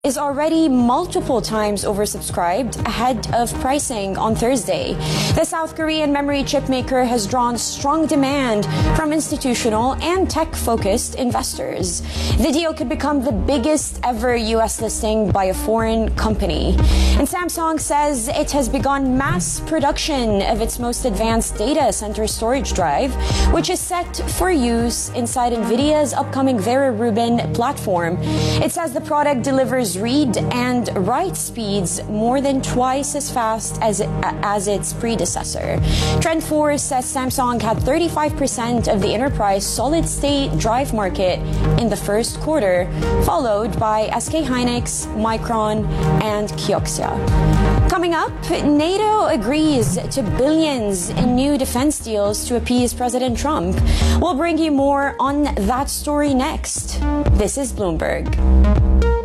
is already multiple times oversubscribed ahead of pricing on Thursday. The South Korean memory chip maker has drawn strong demand from institutional and tech-focused investors. The deal could become the biggest ever U.S. listing by a foreign company. And Samsung says it has begun mass production of its most advanced data center storage drive, which is set for use inside NVIDIA's upcoming Vera Rubin platform. It says the product delivers read and write speeds more than twice as fast as its predecessor. TrendForce says Samsung had 35% of the enterprise solid-state drive market in the first quarter, followed by SK Hynix, Micron, and Kioxia. Coming up, NATO agrees to billions in new defense deals to appease President Trump. We'll bring you more on that story next. This is Bloomberg.